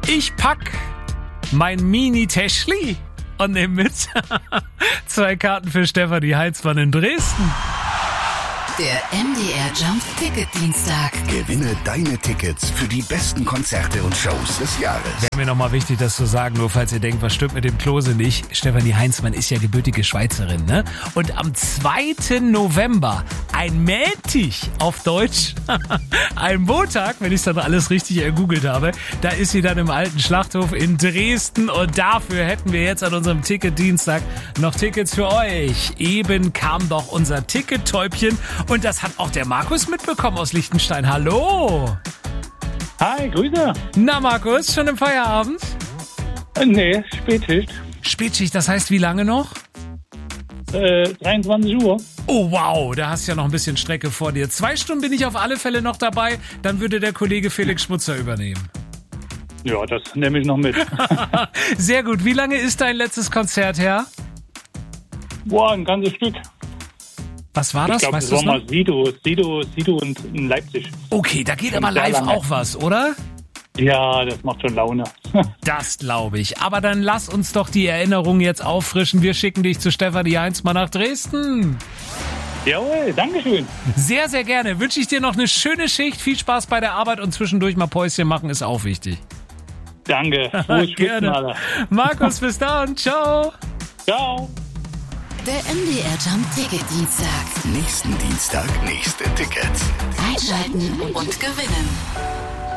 Ich pack mein Mini-Täschli und nehme mit 2 Karten für Stefanie Heinzmann in Dresden. Der MDR Jump Ticket Dienstag. Gewinne deine Tickets für die besten Konzerte und Shows des Jahres. Wäre mir nochmal wichtig, das zu sagen, nur falls ihr denkt, was stimmt mit dem Klose nicht. Stefanie Heinzmann ist ja gebürtige Schweizerin, ne? Und am 2. November, ein Montag auf Deutsch, ein Montag, wenn ich es dann alles richtig ergoogelt habe, da ist sie dann im alten Schlachthof in Dresden und dafür hätten wir jetzt an unserem Ticket-Dienstag noch Tickets für euch. Eben kam doch unser Ticket-Täubchen und das hat auch der Markus mitbekommen aus Liechtenstein. Hallo! Hi, Grüße. Na Markus, schon im Feierabend? Nee, Spätschicht. Spätschicht, das heißt wie lange noch? 23 Uhr. Oh wow, da hast du ja noch ein bisschen Strecke vor dir. 2 Stunden bin ich auf alle Fälle noch dabei, dann würde der Kollege Felix Schmutzer übernehmen. Ja, das nehme ich noch mit. Sehr gut, wie lange ist dein letztes Konzert her? Boah, ein ganzes Stück. Was war das? Ich glaube, Weißt das du war noch? mal Sido und in Leipzig. Okay, da geht Schon aber sehr live lange. auch was, oder? Ja, das macht schon Laune. Das glaube ich. Aber dann lass uns doch die Erinnerung jetzt auffrischen. Wir schicken dich zu Stefanie Heinzmann nach Dresden. Jawohl, Dankeschön. Sehr, sehr gerne. Wünsche ich dir noch eine schöne Schicht. Viel Spaß bei der Arbeit und zwischendurch mal Päuschen machen ist auch wichtig. Danke. Frohes Schwitzen, Alter. Markus, bis dann. Ciao. Ciao. Der MDR Jump Ticket Dienstag. Nächsten Dienstag nächste Tickets. Einschalten und gewinnen.